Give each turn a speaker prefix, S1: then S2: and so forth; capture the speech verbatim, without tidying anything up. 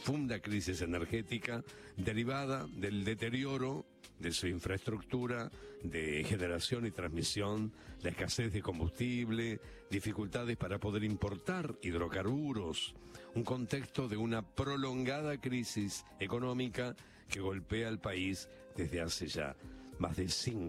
S1: profunda crisis energética derivada del deterioro de su infraestructura de generación y transmisión, la escasez de combustible, dificultades para poder importar hidrocarburos, un contexto de una prolongada crisis económica que golpea al país desde hace ya más de cinco